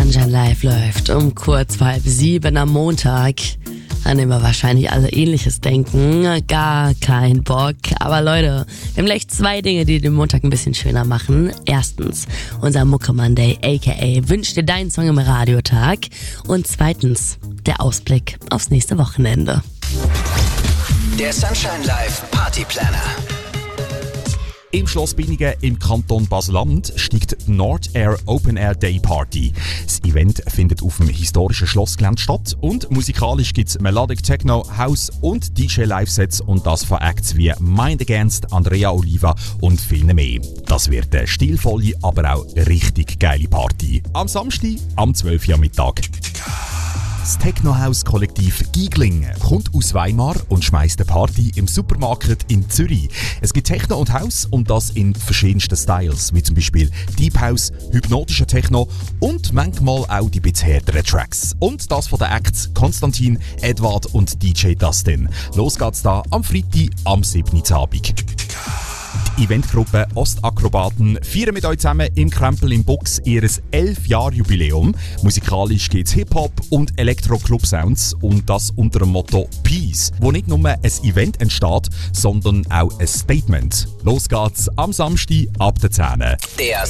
Sunshine Live läuft um kurz vor 6:30 am Montag, an dem wir wahrscheinlich alle Ähnliches denken. Gar kein Bock. Aber Leute, wir haben gleich 2 Dinge, die den Montag ein bisschen schöner machen. Erstens, unser Mucke Monday, aka Wünsch dir deinen Song im Radiotag. Und zweitens, der Ausblick aufs nächste Wochenende. Der Sunshine Live Party Planner. Im Schloss Binningen im Kanton Basel-Land steigt die Nord Air Open Air Day Party. Das Event findet auf dem historischen Schlossgelände statt und musikalisch gibt es Melodic Techno, House und DJ-Live-Sets und das von Acts wie Mind Against, Andrea Oliva und viele mehr. Das wird eine stilvolle, aber auch richtig geile Party. Am Samstag, am 12 Uhr am Mittag. Das Techno-House-Kollektiv Giegling kommt aus Weimar und schmeißt eine Party im Supermarkt in Zürich. Es gibt Techno und House und das in verschiedensten Styles, wie zum Beispiel Deep House, hypnotischer Techno und manchmal auch die bisschen härteren Tracks. Und das von den Acts Konstantin, Edward und DJ Dustin. Los geht's da am Freitag am 7. Abend. Die Eventgruppe Ostakrobaten feiern mit euch zusammen im Krempel im Box ihr 11-Jahr-Jubiläum. Musikalisch geht's Hip-Hop und Elektro-Club-Sounds und das unter dem Motto Peace, wo nicht nur ein Event entsteht, sondern auch ein Statement. Los geht's am Samstag ab der 10.